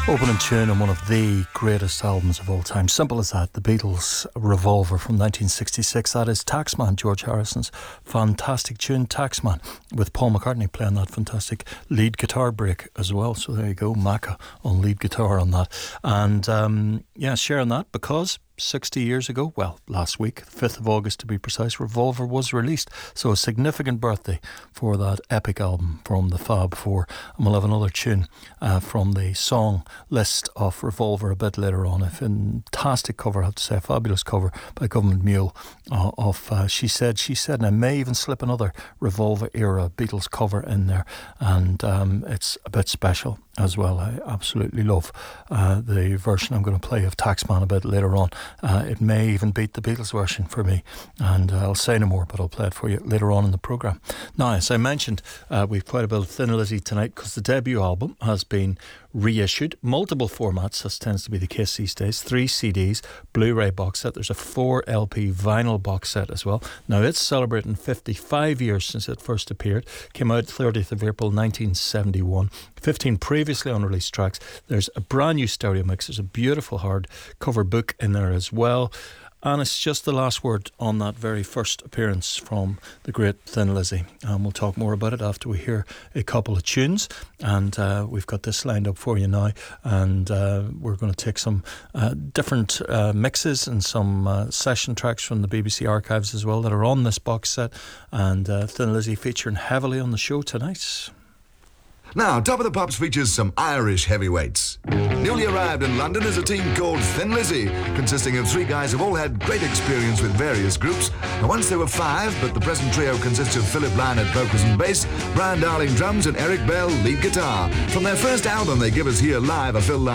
Opening tune on one of the greatest albums of all time. Simple as that. The Beatles' Revolver from 1966. That is Taxman, George Harrison's fantastic tune, Taxman, with Paul McCartney playing that fantastic lead guitar break as well. So there you go, Macca on lead guitar on that. And sharing that because 60 years ago, well, last week, 5th of August to be precise, Revolver was released. So a significant birthday for that epic album from the Fab Four. And we'll have another tune from the song list of Revolver a bit later on. A fantastic cover, I have to say, a fabulous cover by Government Mule of She Said, and I may even slip another Revolver era Beatles cover in there. And it's a bit special as well. I absolutely love the version I'm going to play of Taxman a bit later on. It may even beat the Beatles version for me, and I'll say no more, but I'll play it for you later on in the programme. Now, as I mentioned, we've quite a bit of Thin Lizzy tonight because the debut album has been reissued, multiple formats, as tends to be the case these days, 3 CDs, Blu-ray box set, there's a 4 LP vinyl box set as well. Now it's celebrating 55 years since it first appeared, came out 30th of April 1971, 15 previously unreleased tracks. There's a brand new stereo mix, there's a beautiful hard cover book in there as well. And it's just the last word on that very first appearance from the great Thin Lizzy. And we'll talk more about it after we hear a couple of tunes. And we've got this lined up for you now. And we're going to take some different mixes and some session tracks from the BBC archives as well that are on this box set. And Thin Lizzy featuring heavily on the show tonight. Now, Top of the Pops features some Irish heavyweights. Newly arrived in London is a team called Thin Lizzy, consisting of 3 guys who've all had great experience with various groups. Now, once there were 5, but the present trio consists of Philip Lyon at vocals and bass, Brian Darling drums, and Eric Bell lead guitar. From their first album, they give us here live a Phil Lyon